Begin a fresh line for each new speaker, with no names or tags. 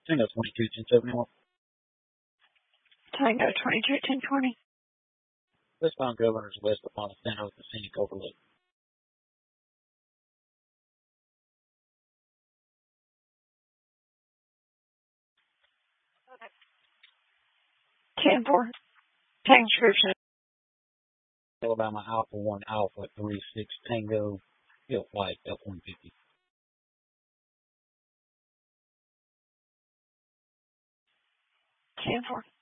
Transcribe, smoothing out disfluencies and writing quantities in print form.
Tango 22, 1071.
Tango 22, 1020.
Westbound Governors west upon the San Jose Scenic Overlook.
Okay. 10-4. Tango description.
Alabama Alpha 1 Alpha 36 Tango, field flight F-150.
10-4.